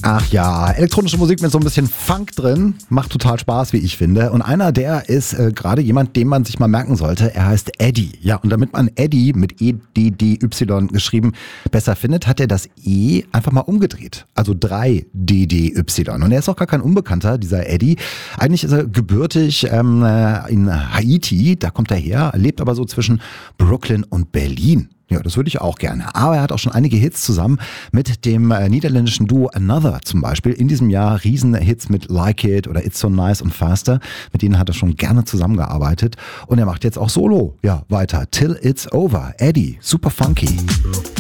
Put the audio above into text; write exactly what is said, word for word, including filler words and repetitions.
Ach ja, elektronische Musik mit so ein bisschen Funk drin, macht total Spaß, wie ich finde. Und einer, der ist äh, gerade jemand, den man sich mal merken sollte. Er heißt Eddie. Ja, und damit man Eddie mit E D D Y geschrieben besser findet, hat er das E einfach mal umgedreht. Also drei D D Y. Und er ist auch gar kein Unbekannter, dieser Eddie. Eigentlich ist er gebürtig ähm, in Haiti, da kommt er her, lebt aber so zwischen Brooklyn und Berlin. Ja, das würde ich auch gerne. Aber er hat auch schon einige Hits zusammen mit dem äh, niederländischen Duo Another zum Beispiel. In diesem Jahr Riesenhits mit Like It oder It's So Nice und Faster. Mit denen hat er schon gerne zusammengearbeitet. Und er macht jetzt auch Solo. Ja, weiter. Till It's Over. Eddie, super funky.